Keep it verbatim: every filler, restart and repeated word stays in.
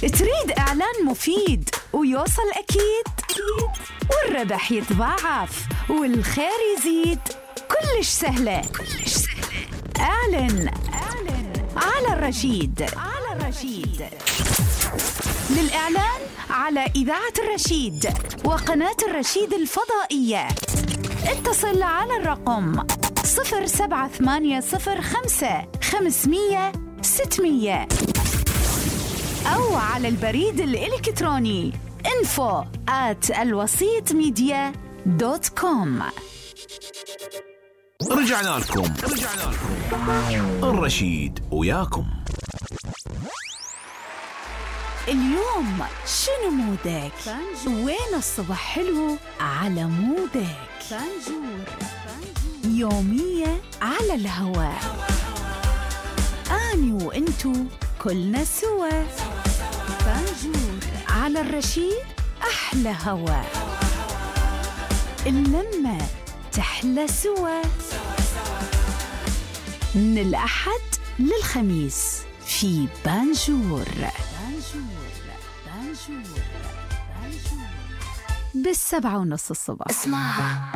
تريد إعلان مفيد ويوصل أكيد، والربح يتضاعف والخير يزيد. كلش سهلة، كلش سهلة. اعلن اعلن على الرشيد، على الرشيد. للإعلان على إذاعة الرشيد وقناة الرشيد الفضائية اتصل على الرقم صفر سبعة ثمانية صفر خمسة خمسمية ستمية أو على البريد الإلكتروني info at الوسيط ميديا دوت كوم. رجعنا لكم رجعنا لكم الرشيد وياكم. اليوم شنو مودك؟ وين الصبح حلو على مودك؟ فانجور يومية على الهواء، أني وإنتو كلنا سوا. فانجور على الرشيد أحلى هوا، اللمة تحلى سوا. من الأحد للخميس في بانجور. بانجور بانجور بانجور بالسبعة ونص الصبح. اسمعها.